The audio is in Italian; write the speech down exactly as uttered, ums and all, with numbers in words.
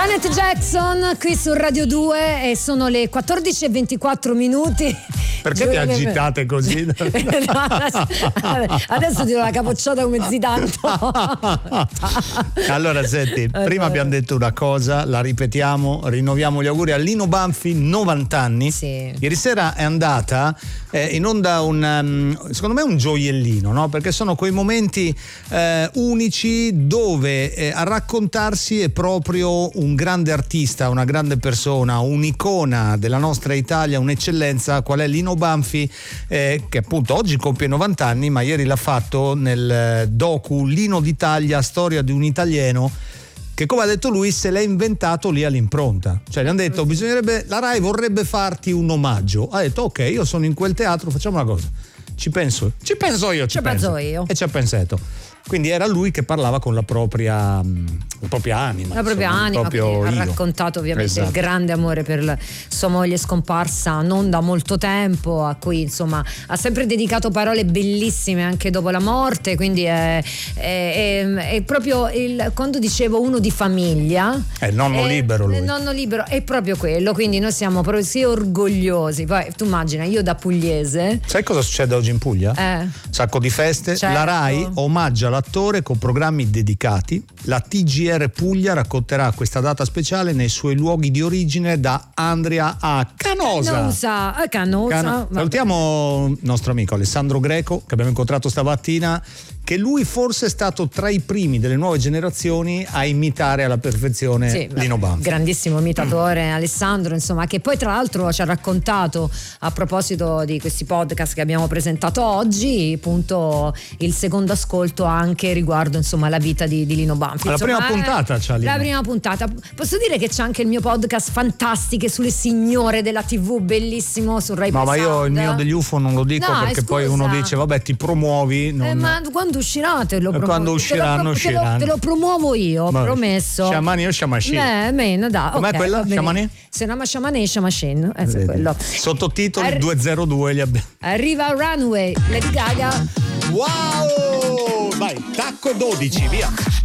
Janet Jackson qui su Radio due e sono le quattordici e ventiquattro minuti. Perché ti agitate così? No, adesso, adesso tiro la capocciata come zitanto. Allora senti, prima abbiamo detto una cosa, la ripetiamo, rinnoviamo gli auguri a Lino Banfi, novanta anni. Sì. Ieri sera è andata eh, in onda un um, secondo me un gioiellino, no? Perché sono quei momenti eh, unici dove eh, a raccontarsi è proprio un grande artista, una grande persona, un'icona della nostra Italia, un'eccellenza, qual è Lino Banfi, eh, che appunto oggi compie novanta anni, ma ieri l'ha fatto nel docu Lino d'Italia, storia di un italiano, che come ha detto lui se l'è inventato lì all'impronta. Cioè gli hanno detto bisognerebbe, la Rai vorrebbe farti un omaggio, ha detto ok, io sono in quel teatro, facciamo una cosa, ci penso ci penso io ci, ci penso. penso io e ci ha pensato. Quindi era lui che parlava con la propria, la propria anima. La propria insomma, anima, proprio ha io. raccontato ovviamente Esatto. il grande amore per la, sua moglie scomparsa non da molto tempo, a cui insomma ha sempre dedicato parole bellissime anche dopo la morte, quindi è, è, è, è proprio il, quando dicevo uno di famiglia. È il nonno è, libero lui. Il nonno libero è proprio quello, quindi noi siamo proprio sì orgogliosi. Poi tu immagina, io da pugliese. Sai cosa succede oggi in Puglia? Eh. Sacco di feste, Certo. La Rai omaggia l'attore con programmi dedicati. La T G R Puglia racconterà questa data speciale nei suoi luoghi di origine da Andria a Canosa. Canosa, a Canosa. Cano- Salutiamo il nostro amico Alessandro Greco che abbiamo incontrato stamattina, che lui forse è stato tra i primi delle nuove generazioni a imitare alla perfezione sì, Lino Banfi. Grandissimo imitatore mm. Alessandro, insomma, che poi tra l'altro ci ha raccontato a proposito di questi podcast che abbiamo presentato oggi, appunto il secondo ascolto anche riguardo insomma la vita di, di Lino Banfi. La insomma, prima puntata c'ha Lino. La prima puntata. Posso dire che c'è anche il mio podcast Fantastiche sulle signore della tivù, bellissimo su Rai No, Play ma io Sound. il mio degli U F O non lo dico, No, perché scusa. poi uno dice vabbè ti promuovi. Non... Eh, ma quando uscirà te lo promuovo. Quando usciranno, te lo, usciranno. Te lo, te lo promuovo io, Ma promesso. Sciamani o Sciamasci? Eh, meno, da. Com'è okay, quella? Sciamani? Se no, ma Sciamani e Sciamascin. Eh, se quello. Sottotitoli Arri- duecentodue li abbiamo. Arriva Runway, Lady Gaga. Wow! Vai, tacco dodici, via.